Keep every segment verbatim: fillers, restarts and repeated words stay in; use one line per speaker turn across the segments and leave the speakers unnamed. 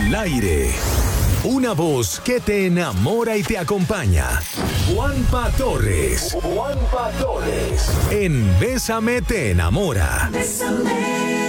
Al aire. Una voz que te enamora y te acompaña. Juanpa Torres. Juanpa Torres. En Bésame te enamora.
Bésame.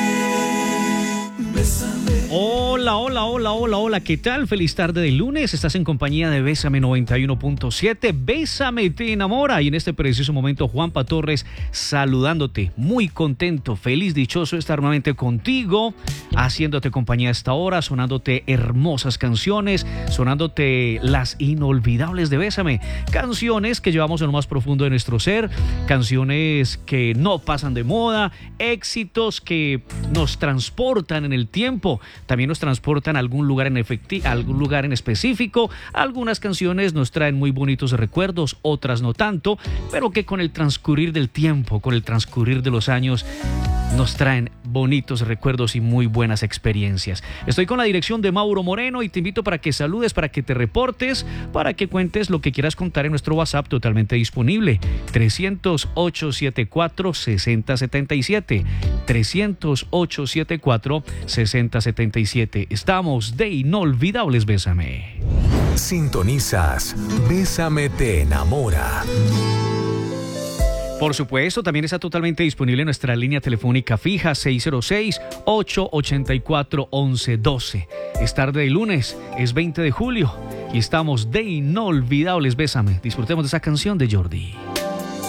Bésame.
Hola, hola, hola, hola, hola, ¿qué tal? Feliz tarde de lunes, estás en compañía de Bésame noventa y uno punto siete, Bésame te enamora, y en este preciso momento Juanpa Torres saludándote, muy contento, feliz, dichoso de estar nuevamente contigo, haciéndote compañía a esta hora, sonándote hermosas canciones, sonándote las inolvidables de Bésame, canciones que llevamos en lo más profundo de nuestro ser, canciones que no pasan de moda, éxitos que nos transportan en el tiempo, también nos transportan a algún lugar en efecti- a algún lugar en específico. Algunas canciones nos traen muy bonitos recuerdos, otras no tanto, pero que con el transcurrir del tiempo, con el transcurrir de los años, nos traen bonitos recuerdos y muy buenas experiencias. Estoy con la dirección de Mauro Moreno y te invito para que saludes, para que te reportes, para que cuentes lo que quieras contar en nuestro WhatsApp totalmente disponible. trescientos ocho setenta y cuatro sesenta setenta y siete. trescientos ocho setenta y cuatro sesenta setenta y siete. Estamos de inolvidables Bésame.
Sintonizas Bésame te enamora.
Por supuesto, también está totalmente disponible en nuestra línea telefónica fija seis cero seis, ocho ocho cuatro, once doce. Es tarde de lunes, es veinte de julio y estamos de inolvidables Bésame. Disfrutemos de esa canción de Jordi.